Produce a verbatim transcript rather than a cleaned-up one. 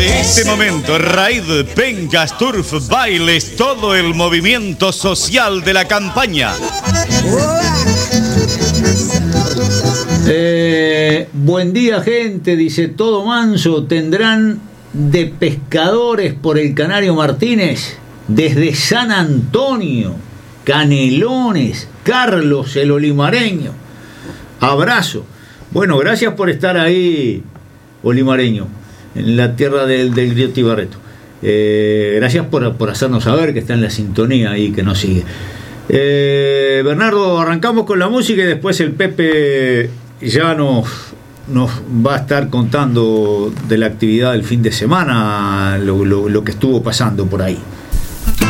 En este momento, Raid, pencas, turf, bailes, todo el movimiento social de la campaña. Eh, buen día, gente, dice Todo Manso. ¿Tendrán de pescadores por el Canario Martínez? Desde San Antonio, Canelones, Carlos el Olimareño. Abrazo. Bueno, gracias por estar ahí, Olimareño, en la tierra del, del Griotti Barreto. Eh, gracias por, por hacernos saber que está en la sintonía y que nos sigue. Eh, Bernardo, arrancamos con la música y después el Pepe ya nos, nos va a estar contando de la actividad del fin de semana, lo, lo, lo que estuvo pasando por ahí.